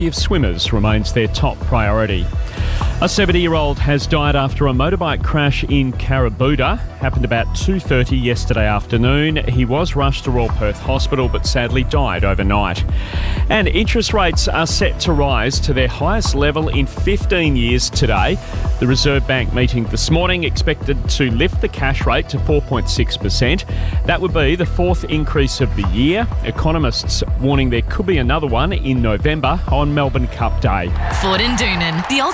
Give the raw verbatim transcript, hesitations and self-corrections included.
Of swimmers remains their top priority. A seventy-year-old has died after a motorbike crash in Carabooda. Happened about two thirty yesterday afternoon. He was rushed to Royal Perth Hospital but sadly died overnight. And interest rates are set to rise to their highest level in fifteen years today. The Reserve Bank meeting this morning expected to lift the cash rate to four point six percent. That would be the fourth increase of the year. Economists warning there could be another one in November on Melbourne Cup Day. Ford and Doonan, the